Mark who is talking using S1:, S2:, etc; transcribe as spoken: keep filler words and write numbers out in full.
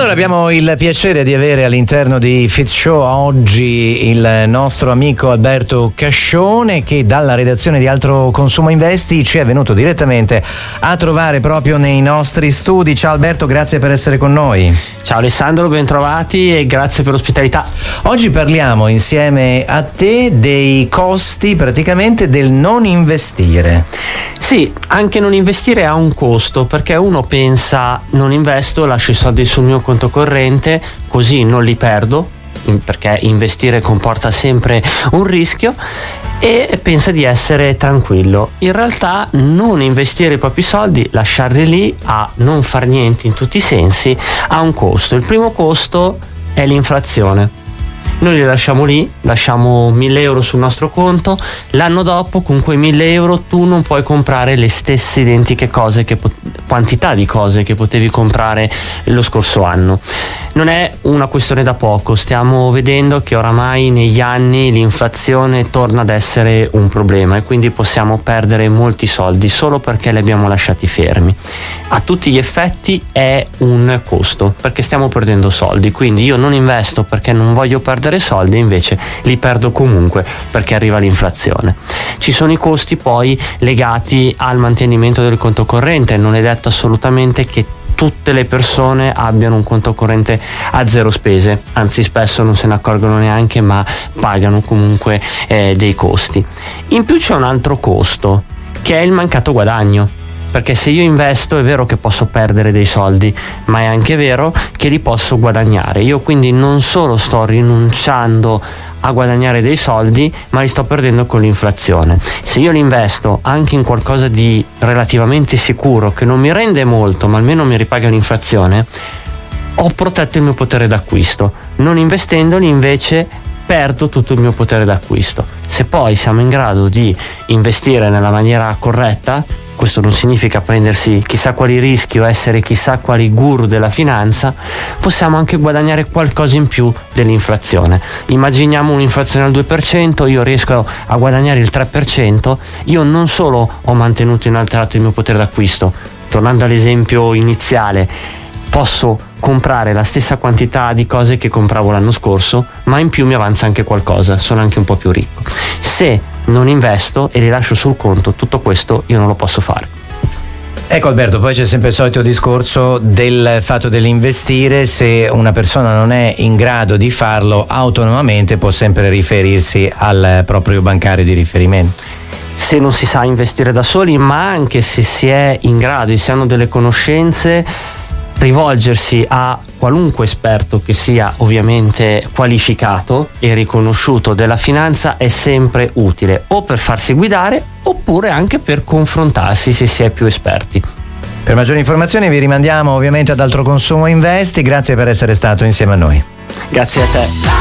S1: Allora abbiamo il piacere di avere all'interno di Fit Show oggi il nostro amico Alberto Cascione, che dalla redazione di Altro Consumo Investi ci è venuto direttamente a trovare proprio nei nostri studi. Ciao Alberto, grazie per essere con noi.
S2: Ciao Alessandro, bentrovati e grazie per l'ospitalità.
S1: Oggi parliamo insieme a te dei costi praticamente del non investire.
S2: Sì, anche non investire ha un costo, perché uno pensa non investo, lascio i soldi sul mio conto corrente, così non li perdo, perché investire comporta sempre un rischio, e pensa di essere tranquillo. In realtà non investire i propri soldi, lasciarli lì a non far niente in tutti i sensi, ha un costo. Il primo costo è l'inflazione. Noi li lasciamo lì, lasciamo mille euro sul nostro conto, l'anno dopo con quei mille euro tu non puoi comprare le stesse identiche cose, che quantità di cose che potevi comprare lo scorso anno. Non è una questione da poco, stiamo vedendo che oramai negli anni l'inflazione torna ad essere un problema e quindi possiamo perdere molti soldi solo perché li abbiamo lasciati fermi. A tutti gli effetti è un costo, perché stiamo perdendo soldi, quindi io non investo perché non voglio perdere soldi, invece li perdo comunque perché arriva l'inflazione. Ci sono i costi poi legati al mantenimento del conto corrente. Non è detto assolutamente che tutte le persone abbiano un conto corrente a zero spese, anzi spesso non se ne accorgono neanche, ma pagano comunque eh, dei costi. In più c'è un altro costo, che è il mancato guadagno, perché se io investo è vero che posso perdere dei soldi, ma è anche vero che li posso guadagnare. Io quindi non solo sto rinunciando a guadagnare dei soldi, ma li sto perdendo con l'inflazione. Se io li investo anche in qualcosa di relativamente sicuro, che non mi rende molto, ma almeno mi ripaga l'inflazione, ho protetto il mio potere d'acquisto. Non investendoli invece perdo tutto il mio potere d'acquisto. Se poi siamo in grado di investire nella maniera corretta, questo non significa prendersi chissà quali rischi o essere chissà quali guru della finanza, possiamo anche guadagnare qualcosa in più dell'inflazione. Immaginiamo un'inflazione al due per cento, io riesco a guadagnare il tre per cento, io non solo ho mantenuto inalterato il mio potere d'acquisto, tornando all'esempio iniziale, posso comprare la stessa quantità di cose che compravo l'anno scorso, ma in più mi avanza anche qualcosa, sono anche un po' più ricco. Se non investo e li lascio sul conto, tutto questo io non lo posso fare.
S1: Ecco Alberto, poi c'è sempre il solito discorso del fatto dell'investire. Se una persona non è in grado di farlo autonomamente, può sempre riferirsi al proprio bancario di riferimento.
S2: Se non si sa investire da soli, ma anche se si è in grado e si hanno delle conoscenze, rivolgersi a qualunque esperto che sia ovviamente qualificato e riconosciuto della finanza è sempre utile, o per farsi guidare oppure anche per confrontarsi se si è più esperti.
S1: Per maggiori informazioni vi rimandiamo ovviamente ad Altro Consumo Investi. Grazie per essere stato insieme a noi.
S2: Grazie a te.